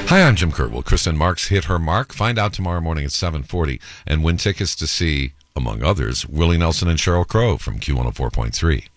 Hi, I'm Jim Kurt. Will Kristen Marks hit her mark? Find out tomorrow morning at 7:40 and win tickets to see, among others, Willie Nelson and Sheryl Crow from Q104.3.